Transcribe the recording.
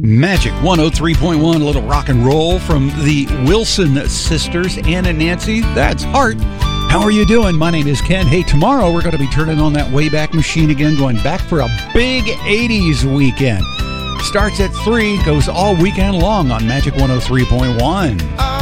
Magic 103.1, a little rock and roll from the Wilson sisters, Ann and Nancy. That's Heart. How are you doing? My name is Ken. Hey, tomorrow we're going to be turning on that Wayback Machine again, going back for a big 80s weekend. Starts at 3, goes all weekend long on Magic 103.1.